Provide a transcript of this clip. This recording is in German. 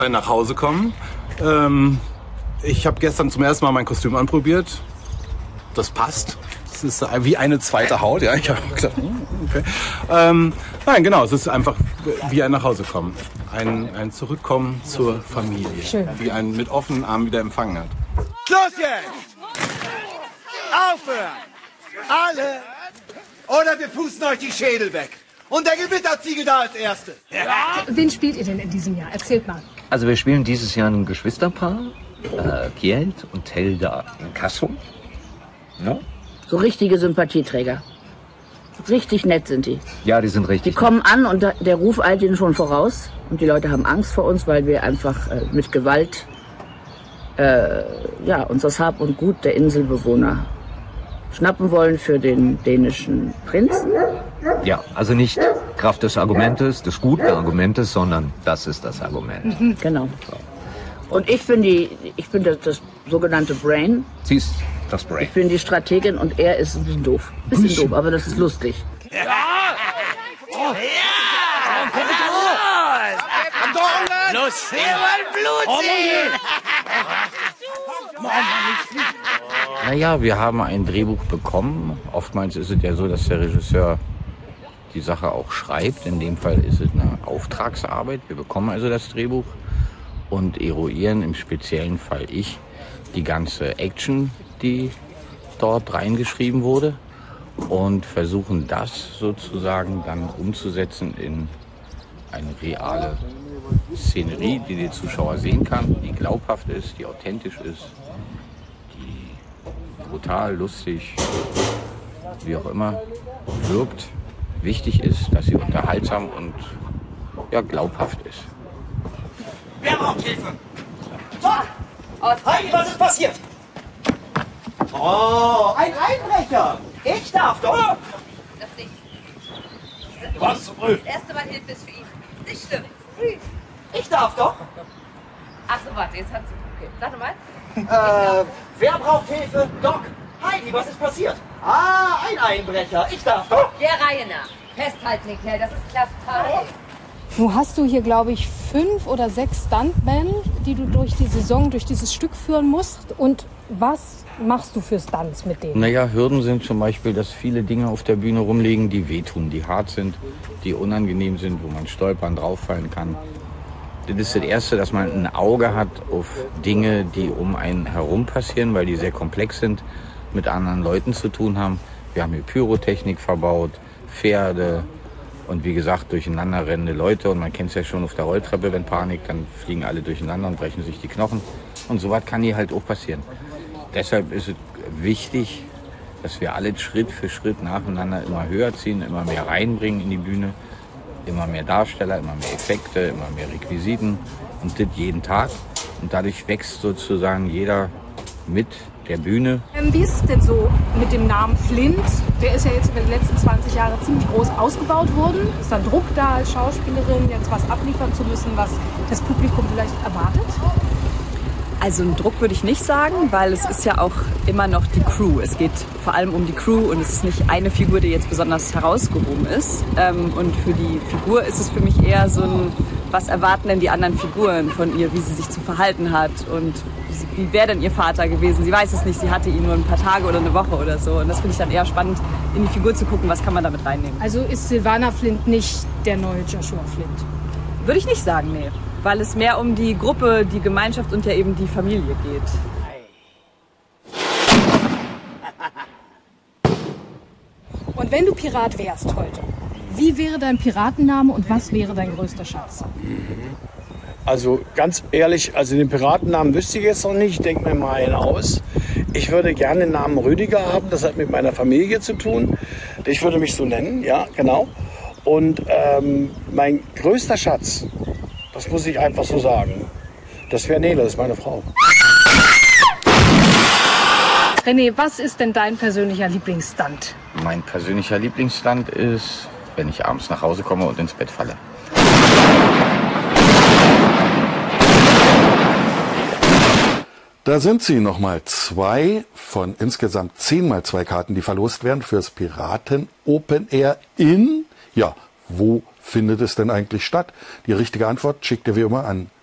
Nach Hause kommen. Ich habe gestern zum ersten Mal mein Kostüm anprobiert. Das passt. Das ist wie eine zweite Haut. Ja, ich habe gesagt, okay. Nein, genau. Es ist einfach wie ein Nachhausekommen. Ein Zurückkommen zur Familie. Schön. Wie ein mit offenen Armen wieder empfangen hat. Schluss jetzt! Aufhören! Alle! Oder wir pusten euch die Schädel weg. Und der Gewitterziegel da als Erste. Ja. Wen spielt ihr denn in diesem Jahr? Erzählt mal. Also wir spielen dieses Jahr ein Geschwisterpaar. Kjeld und Telda Casso. Ja? So richtige Sympathieträger. Richtig nett sind die. Ja, die sind richtig. Die kommen an und der Ruf eilt ihnen schon voraus. Und die Leute haben Angst vor uns, weil wir einfach mit Gewalt uns das Hab und Gut der Inselbewohner schnappen wollen für den dänischen Prinzen. Ja, also nicht Kraft des Argumentes, des guten Argumentes, sondern das ist das Argument. Mhm, genau. Und ich bin das sogenannte Brain. Sie ist das Brain. Ich bin die Strategin und er ist ein bisschen doof. Bisschen doof, aber das ist lustig. Ja! Oh. Ja! Los! Wir wollen Blut sehen! Naja, wir haben ein Drehbuch bekommen. Oftmals ist es ja so, dass der Regisseur die Sache auch schreibt. In dem Fall ist es eine Auftragsarbeit. Wir bekommen also das Drehbuch und eruieren im speziellen Fall die ganze Action, die dort reingeschrieben wurde und versuchen das sozusagen dann umzusetzen in eine reale Szenerie, die der Zuschauer sehen kann, die glaubhaft ist, die authentisch ist, die brutal, lustig, wie auch immer wirkt. Wichtig ist, dass sie unterhaltsam und glaubhaft ist. Wer braucht Hilfe? Doc! Heidi, was ist passiert? Oh, ein Einbrecher! Ich darf doch! Das nicht. Du warst zu früh. Das erste Mal Hilfe ist für ihn. Nicht schlimm. Ich darf doch! Ach so, warte, jetzt hat sie. Okay, sag nochmal. Wer braucht Hilfe? Doc! Heidi, was ist passiert? Ah, ein Einbrecher. Ich darf doch! Der Reihe nach. Festhalten, den Kerl, das ist Klasse 2. Nun hast du hier, glaube ich, 5 oder 6 Stuntmen, die du durch die Saison, durch dieses Stück führen musst. Und was machst du für Stunts mit denen? Naja, Hürden sind zum Beispiel, dass viele Dinge auf der Bühne rumliegen, die wehtun, die hart sind, die unangenehm sind, wo man stolpern, drauffallen kann. Das ist das Erste, dass man ein Auge hat auf Dinge, die um einen herum passieren, weil die sehr komplex sind, mit anderen Leuten zu tun haben. Wir haben hier Pyrotechnik verbaut, Pferde und wie gesagt durcheinander rennende Leute. Und man kennt es ja schon auf der Rolltreppe, wenn Panik, dann fliegen alle durcheinander und brechen sich die Knochen. Und sowas kann hier halt auch passieren. Deshalb ist es wichtig, dass wir alle Schritt für Schritt nacheinander immer höher ziehen, immer mehr reinbringen in die Bühne. Immer mehr Darsteller, immer mehr Effekte, immer mehr Requisiten und das jeden Tag. Und dadurch wächst sozusagen jeder mit der Bühne. Wie ist es denn so mit dem Namen Flint? Der ist ja jetzt über die letzten 20 Jahre ziemlich groß ausgebaut worden. Ist dann Druck da als Schauspielerin, jetzt was abliefern zu müssen, was das Publikum vielleicht erwartet? Also einen Druck würde ich nicht sagen, weil es ist ja auch immer noch die Crew. Es geht vor allem um die Crew und es ist nicht eine Figur, die jetzt besonders herausgehoben ist. Und für die Figur ist es für mich eher so ein, was erwarten denn die anderen Figuren von ihr, wie sie sich zu verhalten hat und wie wäre denn ihr Vater gewesen. Sie weiß es nicht, sie hatte ihn nur ein paar Tage oder eine Woche oder so. Und das finde ich dann eher spannend, in die Figur zu gucken, was kann man damit reinnehmen. Also ist Silvana Flint nicht der neue Joshua Flint? Würde ich nicht sagen, nee. Weil es mehr um die Gruppe, die Gemeinschaft und ja eben die Familie geht. Und wenn du Pirat wärst heute, wie wäre dein Piratenname und was wäre dein größter Schatz? Also ganz ehrlich, also den Piratennamen wüsste ich jetzt noch nicht, ich denke mir mal einen aus. Ich würde gerne den Namen Rüdiger haben, das hat mit meiner Familie zu tun. Ich würde mich so nennen, ja, genau. Und mein größter Schatz, das muss ich einfach so sagen, das wäre Nele, das ist meine Frau. René, was ist denn dein persönlicher Lieblingsstunt? Mein persönlicher Lieblingsstunt ist, wenn ich abends nach Hause komme und ins Bett falle. Da sind sie, nochmal 2 von insgesamt 10 mal 2 Karten, die verlost werden fürs Piraten Open Air in, ja, wo findet es denn eigentlich statt? Die richtige Antwort schickt ihr wie immer an